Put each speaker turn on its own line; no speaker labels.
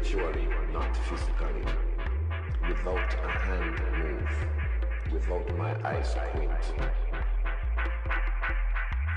spiritually, not physically. Without a hand move, without my eyes squint.